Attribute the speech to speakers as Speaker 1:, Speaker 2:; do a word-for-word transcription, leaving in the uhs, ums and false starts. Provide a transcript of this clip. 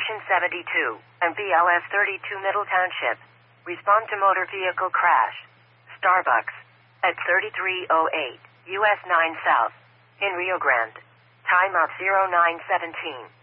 Speaker 1: Station seventy-two, and B L S thirty-two Middle Township. Respond to motor vehicle crash. Starbucks. At thirty-three oh eight, U S nine South. In Rio Grande. Time of zero nine seventeen.